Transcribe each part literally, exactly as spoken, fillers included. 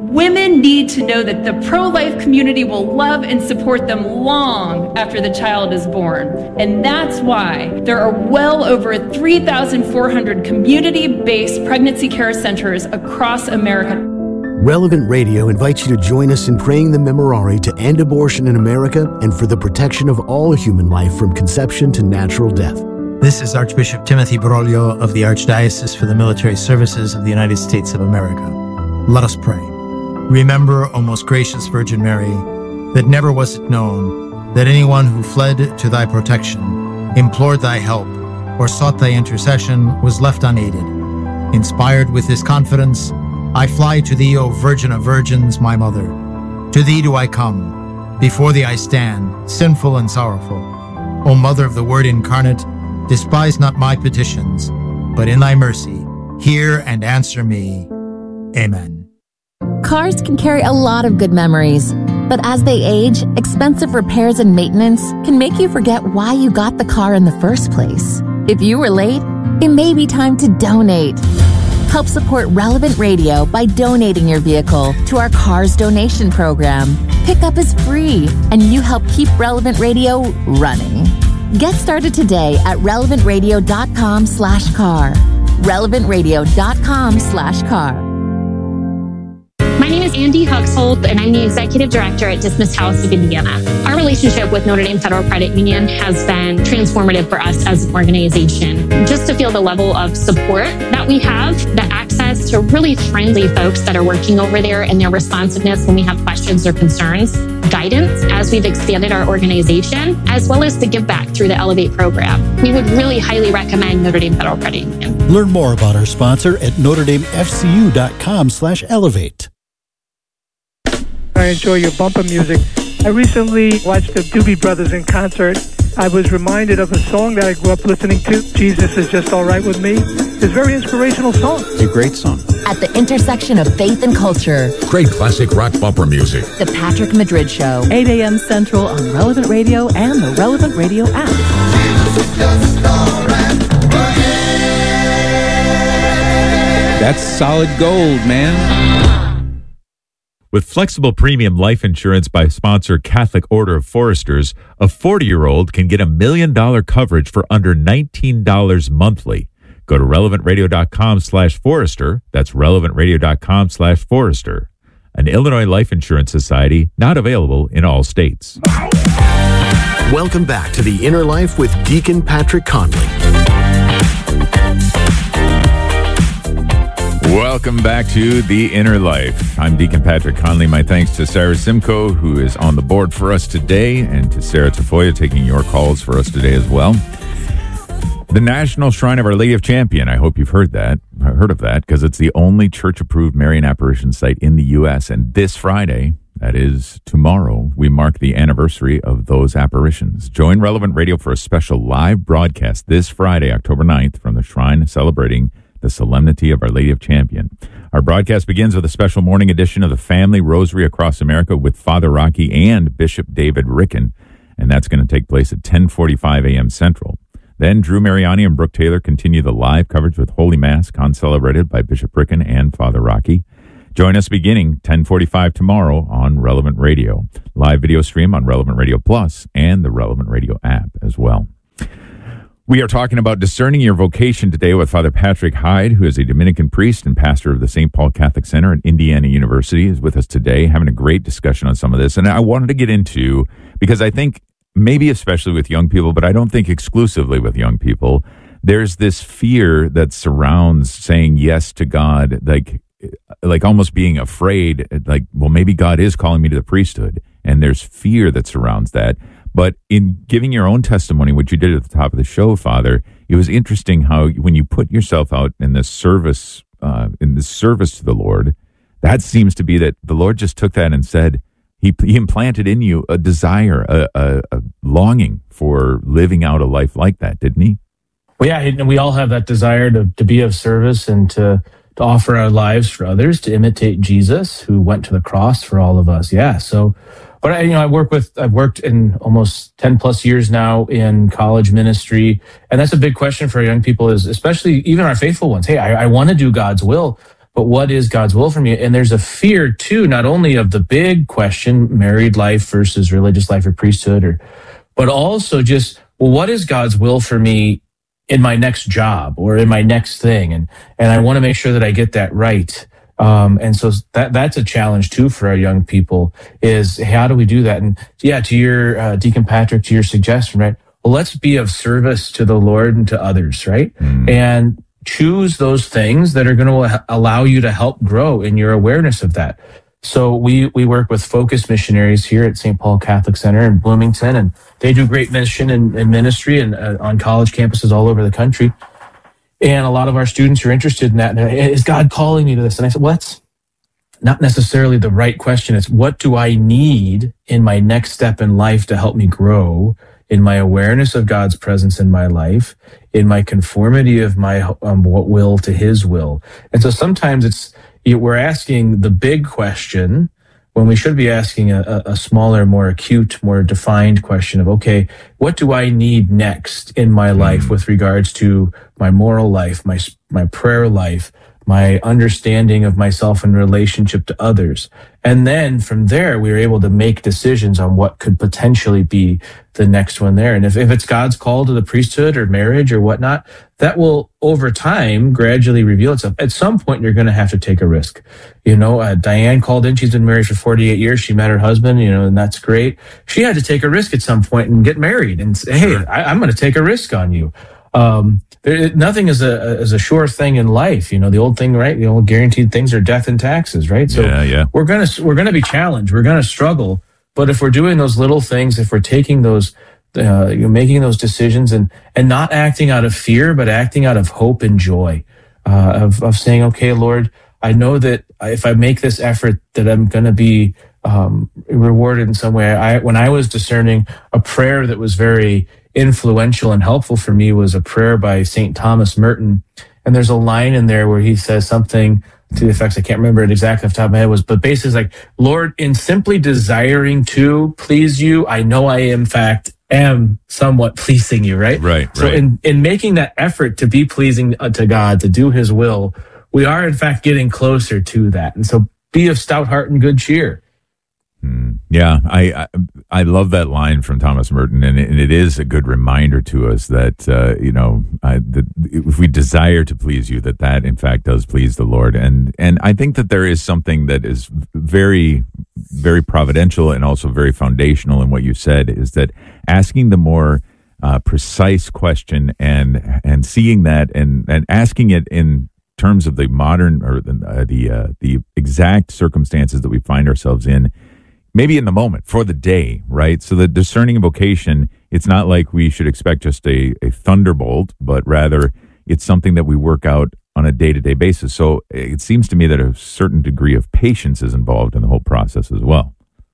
Women need to know that the pro-life community will love and support them long after the child is born. And that's why there are well over three thousand four hundred community-based pregnancy care centers across America. Relevant Radio invites you to join us in praying the Memorare to end abortion in America and for the protection of all human life from conception to natural death. This is Archbishop Timothy Broglio of the Archdiocese for the Military Services of the United States of America. Let us pray. Remember, O most gracious Virgin Mary, that never was it known that anyone who fled to thy protection, implored thy help, or sought thy intercession was left unaided. Inspired with this confidence, I fly to thee, O Virgin of Virgins, my Mother. To thee do I come. Before thee I stand, sinful and sorrowful. O Mother of the Word incarnate, despise not my petitions, but in thy mercy, hear and answer me. Amen. Cars can carry a lot of good memories, but as they age, expensive repairs and maintenance can make you forget why you got the car in the first place. If you were late, it may be time to donate. Help support Relevant Radio by donating your vehicle to our Cars Donation Program. Pickup is free, and you help keep Relevant Radio running. Get started today at relevantradio.com slash car. relevantradio.com slash car. My name is Andy Huxhold, and I'm the Executive Director at Dismas House of Indiana. Our relationship with Notre Dame Federal Credit Union has been transformative for us as an organization. Just to feel the level of support that we have, the access to really friendly folks that are working over there, and their responsiveness when we have questions or concerns, guidance as we've expanded our organization, as well as the give back through the Elevate program. We would really highly recommend Notre Dame Federal Credit Union. Learn more about our sponsor at notredamefcu.com slash elevate. I enjoy your bumper music. I recently watched the Doobie Brothers in concert. I was reminded of a song that I grew up listening to, Jesus Is Just All Right With Me. It's a very inspirational song. It's a great song. At the intersection of faith and culture. Great classic rock bumper music. The Patrick Madrid Show. eight a.m. Central on Relevant Radio and the Relevant Radio app. Jesus is just all right with me. That's solid gold, man. With flexible premium life insurance by sponsor Catholic Order of Foresters, a forty-year-old can get a million-dollar coverage for under nineteen dollars monthly. Go to relevantradio.com slash Forester. That's relevantradio.com slash Forester. An Illinois Life Insurance Society, not available in all states. Welcome back to The Inner Life with Deacon Patrick Conley. Welcome back to The Inner Life. I'm Deacon Patrick Conley. My thanks to Sarah Simcoe, who is on the board for us today, and to Sarah Tafoya, taking your calls for us today as well. The National Shrine of Our Lady of Champion. I hope you've heard that, heard of that, because it's the only church-approved Marian apparition site in the U S. And this Friday, that is tomorrow, we mark the anniversary of those apparitions. Join Relevant Radio for a special live broadcast this Friday, October ninth, from the shrine celebrating the Solemnity of Our Lady of Champion. Our broadcast begins with a special morning edition of the Family Rosary Across America with Father Rocky and Bishop David Ricken, and that's going to take place at ten forty-five a.m. Central. Then Drew Mariani and Brooke Taylor continue the live coverage with Holy Mass, concelebrated by Bishop Ricken and Father Rocky. Join us beginning ten forty-five tomorrow on Relevant Radio. Live video stream on Relevant Radio Plus and the Relevant Radio app as well. We are talking about discerning your vocation today with Father Patrick Hyde, who is a Dominican priest and pastor of the Saint Paul Catholic Center at Indiana University, is with us today, having a great discussion on some of this. And I wanted to get into, because I think maybe especially with young people, but I don't think exclusively with young people, there's this fear that surrounds saying yes to God, like, like almost being afraid, like, well, maybe God is calling me to the priesthood. And there's fear that surrounds that. But in giving your own testimony, what you did at the top of the show, Father, it was interesting how when you put yourself out in this service, uh, in this service to the Lord, that seems to be that the Lord just took that and said, he, he implanted in you a desire, a, a, a longing for living out a life like that, didn't he? Well, yeah, and we all have that desire to, to be of service and to, to offer our lives for others, to imitate Jesus, who went to the cross for all of us. Yeah, so... But I, you know, I work with, I've worked in almost ten plus years now in college ministry. And that's a big question for young people is, especially even our faithful ones. Hey, I, I want to do God's will, but what is God's will for me? And there's a fear too, not only of the big question, married life versus religious life or priesthood, or, but also just, well, what is God's will for me in my next job or in my next thing? And, and I want to make sure that I get that right. Um, and so that, that's a challenge too for our young people, is how do we do that? And yeah, to your, uh, Deacon Patrick, to your suggestion, right? Well, let's be of service to the Lord and to others, right? Mm. And choose those things that are going to allow you to help grow in your awareness of that. So we, we work with Focus missionaries here at Saint Paul Catholic Center in Bloomington, and they do great mission and, and ministry and uh, on college campuses all over the country. And a lot of our students are interested in that. Is God calling me to this? And I said, well, that's not necessarily the right question. It's what do I need in my next step in life to help me grow in my awareness of God's presence in my life, in my conformity of my um, will to his will. And so sometimes it's, we're asking the big question when we should be asking a, a smaller, more acute, more defined question of, okay, what do I need next in my life with regards to my moral life, my my prayer life, my understanding of myself in relationship to others? And then from there, we are able to make decisions on what could potentially be the next one there. And if, if it's God's call to the priesthood or marriage or whatnot, that will over time gradually reveal itself. At some point, you're going to have to take a risk. You know, uh, Diane called in. She's been married for forty-eight years. She met her husband, you know, and that's great. She had to take a risk at some point and get married and say, hey, I, I'm going to take a risk on you. Um, there, nothing is a, is a sure thing in life. You know, the old thing, right? The old guaranteed things are death and taxes, right? So yeah, yeah. we're going to, we're going to be challenged. We're going to struggle. But if we're doing those little things, if we're taking those, uh, you're making those decisions and, and not acting out of fear, but acting out of hope and joy, uh, of, of saying, okay, Lord, I know that if I make this effort that I'm going to be, um, rewarded in some way. I, when I was discerning, a prayer that was very influential and helpful for me was a prayer by Saint Thomas Merton. And there's a line in there where he says something to the effects, I can't remember it exactly off the top of my head, was, but basically it's like, Lord, in simply desiring to please you, I know I in fact am somewhat pleasing you, right? Right. So right. in, in making that effort to be pleasing to God, to do his will, we are in fact getting closer to that. And so be of stout heart and good cheer. Mm, yeah, I, I I love that line from Thomas Merton, and it, and it is a good reminder to us that uh, you know I, that if we desire to please you, that that in fact does please the Lord, and and I think that there is something that is very very providential and also very foundational in what you said, is that asking the more uh, precise question and and seeing that and and asking it in terms of the modern or the uh, the, uh, the exact circumstances that we find ourselves in. Maybe in the moment, for the day, right? So the discerning vocation, it's not like we should expect just a, a thunderbolt, but rather it's something that we work out on a day-to-day basis. So it seems to me that a certain degree of patience is involved in the whole process as well.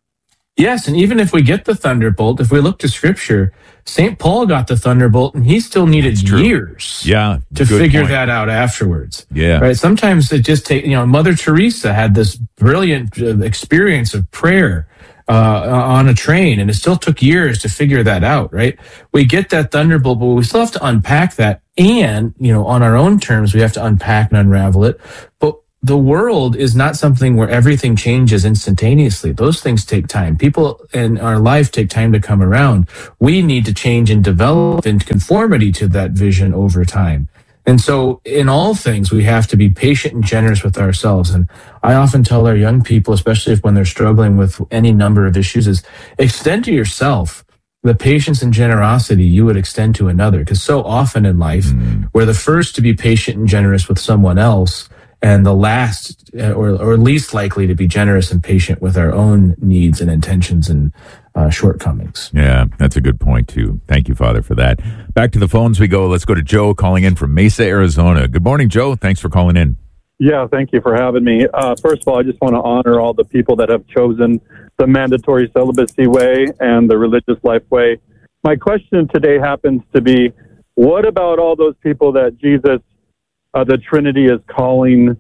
Yes, and even if we get the thunderbolt, if we look to Scripture, Saint Paul got the thunderbolt, and he still needed years yeah, to figure point. that out afterwards. Yeah, right. Sometimes it just takes, you know, Mother Teresa had this brilliant experience of prayer uh, on a train, and it still took years to figure that out, right? We get that thunderbolt, but we still have to unpack that, and, you know, on our own terms, we have to unpack and unravel it. But the world is not something where everything changes instantaneously. Those things take time. People in our life take time to come around. We need to change and develop in conformity to that vision over time. And so in all things, we have to be patient and generous with ourselves. And I often tell our young people, especially if when they're struggling with any number of issues, is extend to yourself the patience and generosity you would extend to another. Because so often in life, mm. we're the first to be patient and generous with someone else, and the last or, or least likely to be generous and patient with our own needs and intentions and uh, shortcomings. Yeah, that's a good point, too. Thank you, Father, for that. Back to the phones we go. Let's go to Joe calling in from Mesa, Arizona. Good morning, Joe. Thanks for calling in. Yeah, thank you for having me. Uh, first of all, I just want to honor all the people that have chosen the mandatory celibacy way and the religious life way. My question today happens to be, what about all those people that Jesus Uh, the Trinity is calling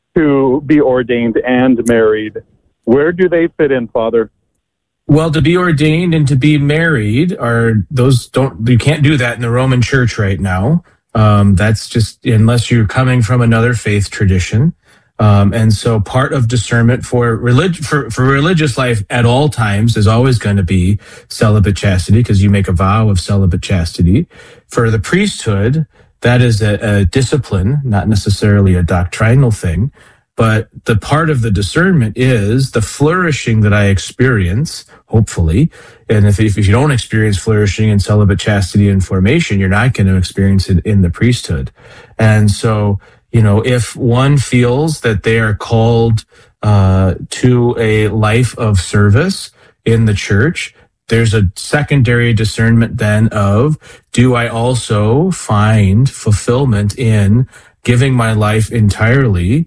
to be ordained and married? Where do they fit in, Father? Well, to be ordained and to be married are those don't you can't do that in the Roman Church right now. Um, that's just unless you're coming from another faith tradition. Um, and so part of discernment for, relig- for, for religious life at all times is always going to be celibate chastity, because you make a vow of celibate chastity. For the priesthood, that is a, a discipline, not necessarily a doctrinal thing. But the part of the discernment is the flourishing that I experience, hopefully. And if, if you don't experience flourishing in celibate chastity and formation, you're not going to experience it in the priesthood. And so, you know, if one feels that they are called uh, to a life of service in the church, there's a secondary discernment then of, do I also find fulfillment in giving my life entirely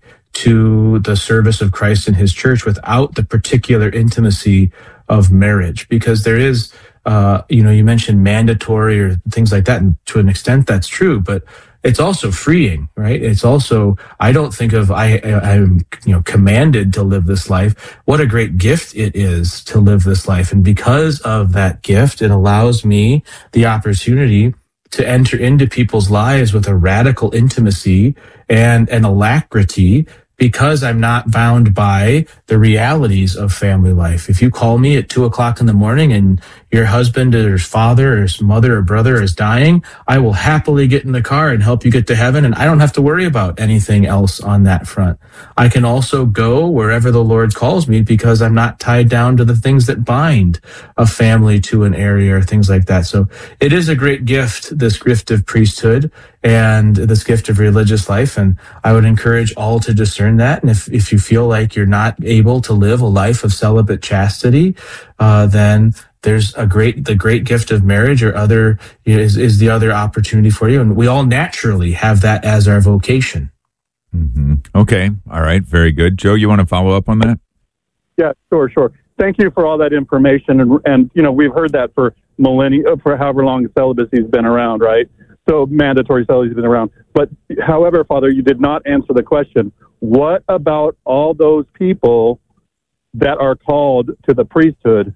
to the service of Christ and his church without the particular intimacy of marriage? Because there is, uh, you know, you mentioned mandatory or things like that, and to an extent that's true, but it's also freeing, right? It's also, I don't think of, I, I'm, you know, commanded to live this life. What a great gift it is to live this life. And because of that gift, it allows me the opportunity to enter into people's lives with a radical intimacy and an alacrity, because I'm not bound by the realities of family life. If you call me at two o'clock in the morning and your husband or his father or his mother or brother is dying, I will happily get in the car and help you get to heaven, and I don't have to worry about anything else on that front. I can also go wherever the Lord calls me because I'm not tied down to the things that bind a family to an area or things like that. So it is a great gift, this gift of priesthood and this gift of religious life. And I would encourage all to discern that. And if, if you feel like you're not able to live a life of celibate chastity, uh, then there's a great, the great gift of marriage or other is, is the other opportunity for you. And we all naturally have that as our vocation. Mm-hmm. Okay. All right. Very good. Joe, you want to follow up on that? Yeah, sure, sure. Thank you for all that information. And, and you know, we've heard that for millennia, for however long celibacy has been around, right? So mandatory celibacy has been around. But however, Father, you did not answer the question. What about all those people that are called to the priesthood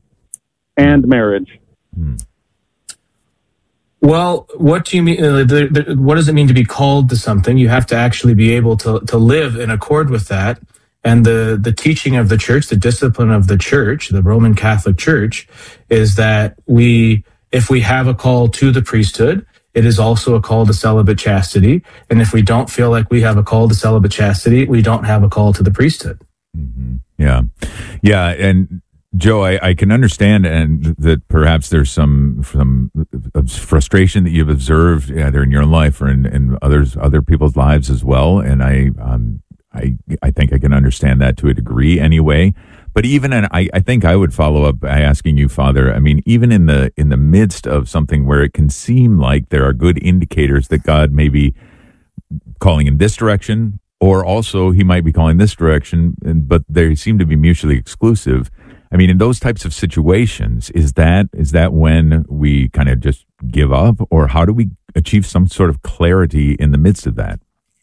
and marriage? Hmm. Well, what do you mean? Uh, the, the, what does it mean to be called to something? You have to actually be able to, to live in accord with that. And the, the teaching of the church, the discipline of the church, the Roman Catholic Church, is that we, if we have a call to the priesthood, it is also a call to celibate chastity. And if we don't feel like we have a call to celibate chastity, we don't have a call to the priesthood. Mm-hmm. Yeah. Yeah. And Joe, I, I can understand and that perhaps there's some some frustration that you've observed either in your life or in, in others other people's lives as well. And I um I I think I can understand that to a degree anyway. But even in, I, I think I would follow up by asking you, Father, I mean, even in the in the midst of something where it can seem like there are good indicators that God may be calling in this direction, or also he might be calling this direction, but they seem to be mutually exclusive. I mean, in those types of situations, is that is that when we kind of just give up, or how do we achieve some sort of clarity in the midst of that?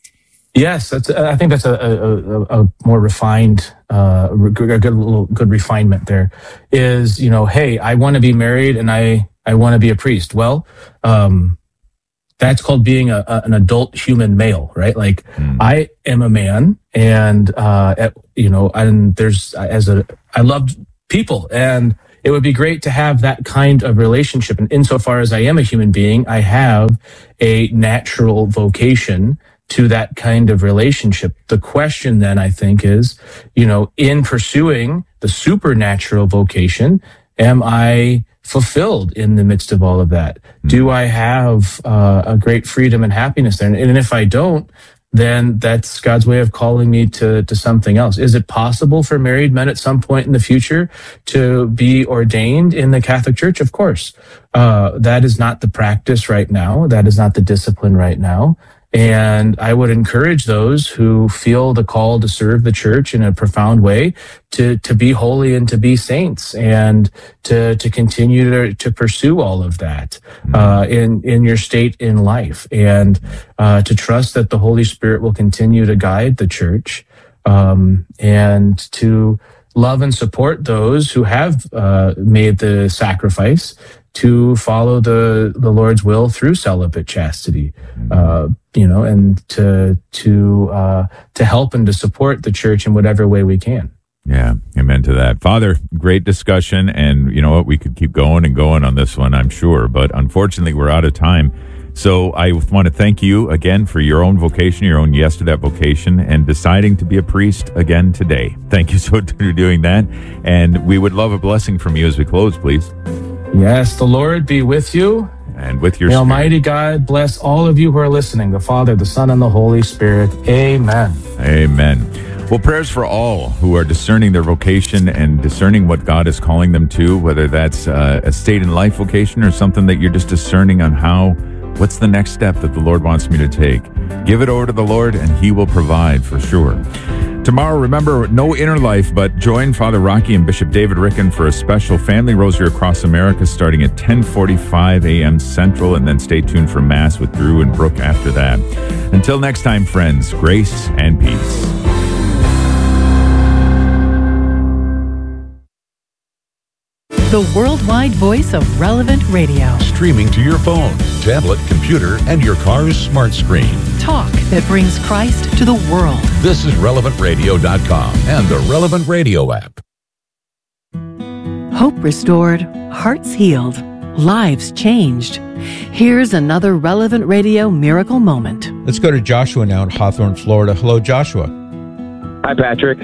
Yes, that's. I think that's a, a, a more refined, uh, a good, little, good refinement. There is, you know, hey, I want to be married and I I want to be a priest. Well, um, that's called being a, a, an adult human male, right? Like mm. I am a man, and uh, at, you know, and there's as a I loved people, and it would be great to have that kind of relationship. And insofar as I am a human being, I have a natural vocation to that kind of relationship. The question then, I think, is, you know, in pursuing the supernatural vocation, am I fulfilled in the midst of all of that? Mm-hmm. Do I have uh, a great freedom and happiness there? And, and if I don't, then that's God's way of calling me to, to something else. Is it possible for married men at some point in the future to be ordained in the Catholic Church? Of course. Uh, that is not the practice right now. That is not the discipline right now. And I would encourage those who feel the call to serve the church in a profound way to, to be holy and to be saints, and to, to continue to, to pursue all of that, uh, in, in your state in life, and, uh, to trust that the Holy Spirit will continue to guide the church, um, and to, love and support those who have uh, made the sacrifice to follow the, the Lord's will through celibate chastity, uh, you know, and to to uh, to help and to support the church in whatever way we can. Yeah, amen to that. Father, great discussion, and you know what? We could keep going and going on this one, I'm sure, but unfortunately we're out of time. So I want to thank you again for your own vocation, your own yes to that vocation, and deciding to be a priest again today. Thank you so much for doing that, and we would love a blessing from you as we close, please. Yes, the Lord be with you. And with your May spirit. Almighty God bless all of you who are listening, the Father, the Son, and the Holy Spirit. Amen. Amen. Well, prayers for all who are discerning their vocation and discerning what God is calling them to, whether that's uh, a state in life vocation or something that you're just discerning on how, what's the next step that the Lord wants me to take. Give it over to the Lord and He will provide for sure. Tomorrow, remember, no inner life, but join Father Rocky and Bishop David Ricken for a special Family Rosary Across America starting at ten forty-five a.m. Central, and then stay tuned for Mass with Drew and Brooke after that. Until next time, friends, grace and peace. The worldwide voice of Relevant Radio. Streaming to your phone, tablet, computer, and your car's smart screen. Talk that brings Christ to the world. This is relevant radio dot com and the Relevant Radio app. Hope restored, hearts healed, lives changed. Here's another Relevant Radio miracle moment. Let's go to Joshua now in Hawthorne, Florida. Hello, Joshua. Hi, Patrick.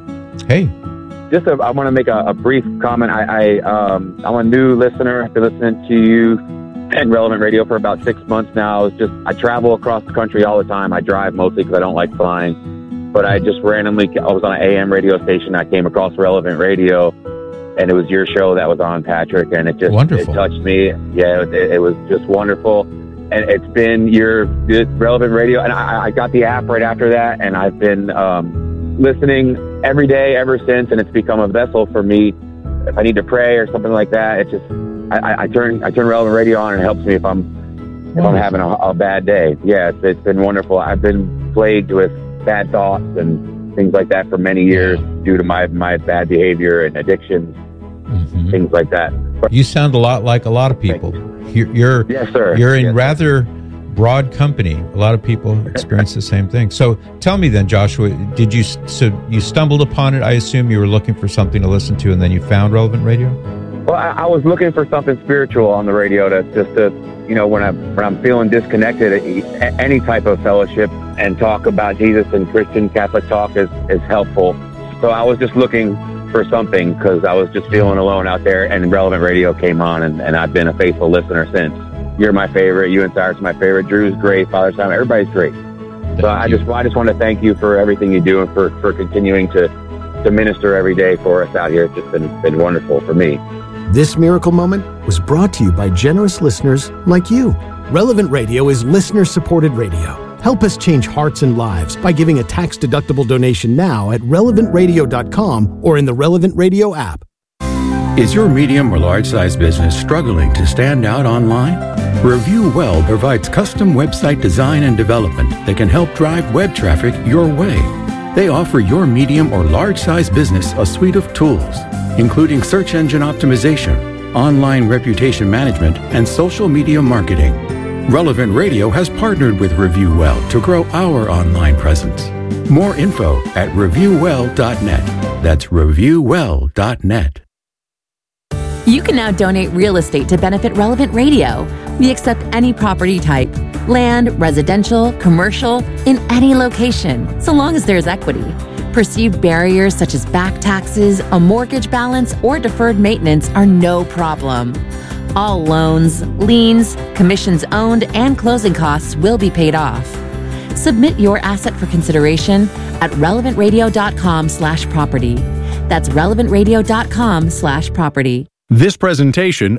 Hey. Just a, I want to make a, a brief comment. I, I, um, I'm a new listener. I've been listening to you and Relevant Radio for about six months now. It's just I travel across the country all the time. I drive mostly because I don't like flying. But I just randomly, I was on an A M radio station. I came across Relevant Radio, and it was your show that was on, Patrick, and it just wonderful. It touched me. Yeah, it, it was just wonderful. And it's been your Relevant Radio, and I, I got the app right after that, and I've been um, listening every day ever since, and it's become a vessel for me. If I need to pray or something like that, it just I, I turn I turn Relevant Radio on, and it helps me if I'm if I'm having a, a bad day. Yeah, it's, it's been wonderful. I've been plagued with bad thoughts and things like that for many years due to my my bad behavior and addictions, mm-hmm. things like that. You sound a lot like a lot of people. You're, you're yes, sir. You're in yes, rather broad company. A lot of people experience the same thing. So tell me then, Joshua, did you so you stumbled upon it? I assume you were looking for something to listen to, and then you found Relevant Radio. Well, I, I was looking for something spiritual on the radio to just to, you know, when I'm when I'm feeling disconnected, any type of fellowship and talk about Jesus and Christian Catholic talk is is helpful. So I was just looking for something because I was just feeling alone out there, and Relevant Radio came on, and, and I've been a faithful listener since. You're my favorite. You and Cyrus are my favorite. Drew's great. Father Simon, everybody's great. So I just I just want to thank you for everything you do and for, for continuing to, to minister every day for us out here. It's just been, been wonderful for me. This miracle moment was brought to you by generous listeners like you. Relevant Radio is listener-supported radio. Help us change hearts and lives by giving a tax-deductible donation now at relevant radio dot com or in the Relevant Radio app. Is your medium or large-size business struggling to stand out online? Review Well provides custom website design and development that can help drive web traffic your way. They offer your medium or large-size business a suite of tools, including search engine optimization, online reputation management, and social media marketing. Relevant Radio has partnered with Review Well to grow our online presence. More info at review well dot net. That's review well dot net. You can now donate real estate to benefit Relevant Radio. We accept any property type, land, residential, commercial, in any location, so long as there's equity. Perceived barriers such as back taxes, a mortgage balance, or deferred maintenance are no problem. All loans, liens, commissions owned, and closing costs will be paid off. Submit your asset for consideration at relevant radio dot com slash property. That's relevant radio dot com slash property. This presentation